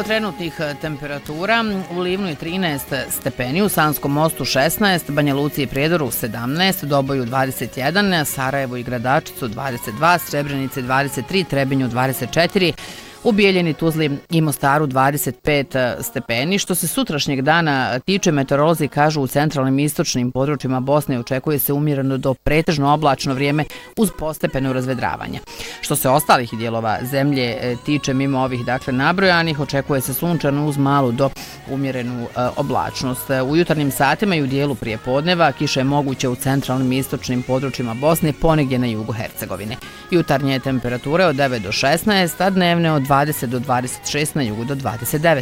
trenutnih temperatura: u Livnu je 13 stepeni, u Sanskom Mostu 16, Banja Luci i Prijedoru 17, Doboju 21, Sarajevu i Gradačcu 22, Srebrenici 23, Trebinju 24, u Bijeljini, Tuzli i Mostaru 25 stepeni. Što se sutrašnjeg dana tiče, meteorolozi kažu u centralnim i istočnim područjima Bosne očekuje se umjereno do pretežno oblačno vrijeme uz postepeno razvedravanje. Što se ostalih dijelova zemlje tiče, mimo ovih nabrojanih, očekuje se sunčano uz malu do umjerenu oblačnost. U jutarnjim satima i u dijelu prijepodneva kiša je moguća u centralnim i istočnim područjima Bosne, ponegdje na jugu Hercegovine. Jutarnje temperature od 9 do 16, a dnevne od 20 do 26, na jugu do 29.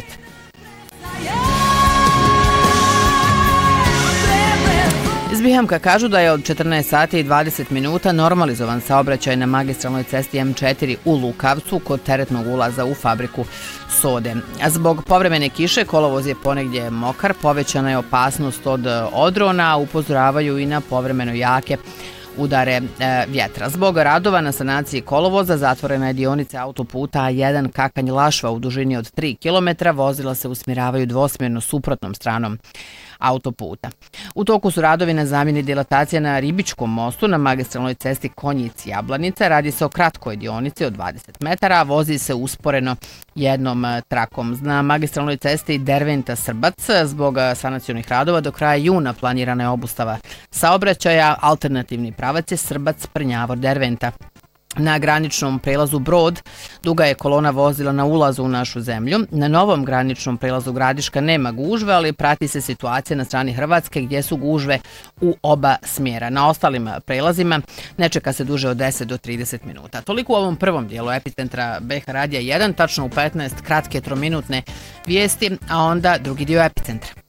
Iz Bihamka kažu da je od 14 sati i 20 minuta normalizovan saobraćaj na magistralnoj cesti M4 u Lukavcu kod teretnog ulaza u fabriku sode. Zbog povremene kiše kolovoz je ponegdje mokar, povećana je opasnost od odrona, upozoravaju i na povremeno jake udare vjetra. Zbog radova na sanaciji kolovoza zatvorena je dionica autoputa A1 Kakanj-Lašva u dužini od 3 km, vozila se usmjeravaju dvosmjerno suprotnom stranom autoputa. U toku su radovi na zamjeni dilatacije na Ribičkom mostu na magistralnoj cesti Konjic-Jablanica. Radi se o kratkoj dionici od 20 metara, a vozi se usporeno jednom trakom. Na magistralnoj cesti Derventa-Srbac zbog sanacionih radova do kraja juna planirana je obustava saobraćaja. Alternativni pravac je Srbac-Prnjavor-Derventa. Na graničnom prelazu Brod duga je kolona vozila na ulazu u našu zemlju. Na novom graničnom prelazu Gradiška nema gužve, ali prati se situacija na strani Hrvatske gdje su gužve u oba smjera. Na ostalim prelazima ne čeka se duže od 10 do 30 minuta. Toliko u ovom prvom dijelu Epicentra BH Radija 1, tačno u 15 kratke trominutne vijesti, a onda drugi dio Epicentra.